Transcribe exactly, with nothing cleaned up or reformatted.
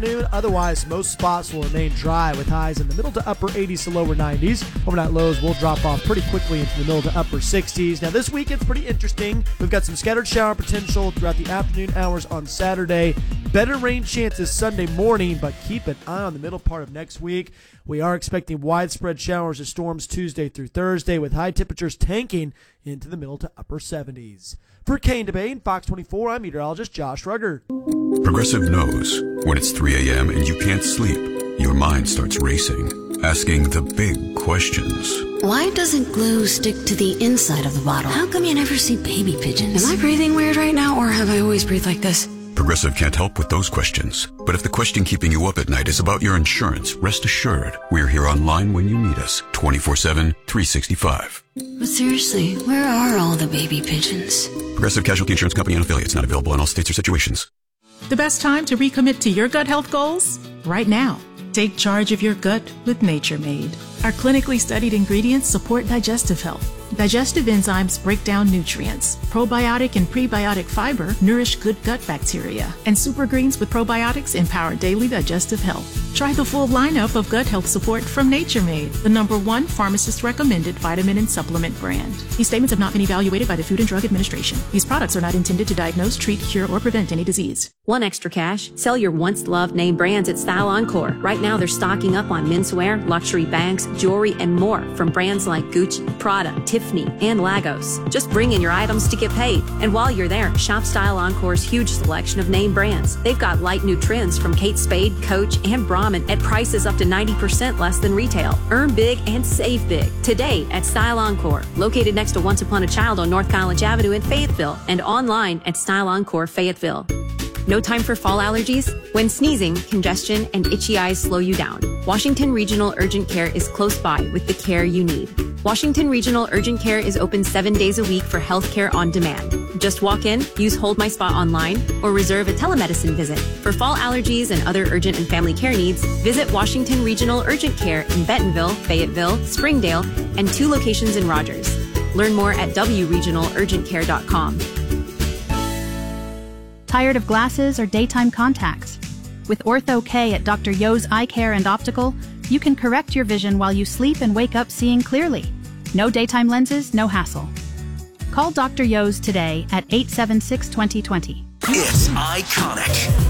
afternoon. Otherwise, most spots will remain dry with highs in the middle to upper eighties to lower nineties. Overnight lows will drop off pretty quickly into the middle to upper sixties. Now, this weekend's pretty interesting. We've got some scattered shower potential throughout the afternoon hours on Saturday. Better rain chances Sunday morning, but keep an eye on the middle part of next week. We are expecting widespread showers or storms Tuesday through Thursday, with high temperatures tanking into the middle to upper seventies. For Kane DeBane, Fox twenty-four, I'm meteorologist Josh Ruggert. Progressive knows when it's three a.m. and you can't sleep, your mind starts racing, asking the big questions. Why doesn't glue stick to the inside of the bottle? How come you never see baby pigeons? Am I breathing weird right now, or have I always breathed like this? Progressive can't help with those questions. But if the question keeping you up at night is about your insurance, rest assured, we're here online when you need us, twenty-four seven, three sixty-five. But seriously, where are all the baby pigeons? Progressive Casualty Insurance Company and affiliates, not available in all states or situations. The best time to recommit to your gut health goals? Right now. Take charge of your gut with Nature Made. Our clinically studied ingredients support digestive health. Digestive enzymes break down nutrients. Probiotic and prebiotic fiber nourish good gut bacteria. And super greens with probiotics empower daily digestive health. Try the full lineup of gut health support from Nature Made, the number one pharmacist-recommended vitamin and supplement brand. These statements have not been evaluated by the Food and Drug Administration. These products are not intended to diagnose, treat, cure, or prevent any disease. Want extra cash? Sell your once-loved name brands at Style Encore. Right now, they're stocking up on menswear, luxury bags, jewelry, and more from brands like Gucci, Prada, Tiffany, and Lagos. Just bring in your items to get paid. And while you're there, shop Style Encore's huge selection of name brands. They've got light new trends from Kate Spade, Coach, and Brahmin at prices up to ninety percent less than retail. Earn big and save big today at Style Encore, located next to Once Upon a Child on North College Avenue in Fayetteville, and online at Style Encore Fayetteville. No time for fall allergies? When sneezing, congestion, and itchy eyes slow you down, Washington Regional Urgent Care is close by with the care you need. Washington Regional Urgent Care is open seven days a week for healthcare on demand. Just walk in, use Hold My Spot online, or reserve a telemedicine visit. For fall allergies and other urgent and family care needs, visit Washington Regional Urgent Care in Bentonville, Fayetteville, Springdale, and two locations in Rogers. Learn more at w regional urgent care dot com. Tired of glasses or daytime contacts? With Ortho-K at Doctor Yo's Eye Care and Optical, you can correct your vision while you sleep and wake up seeing clearly. No daytime lenses, no hassle. Call Doctor Yo's today at eight seven six, two zero two zero. It's iconic.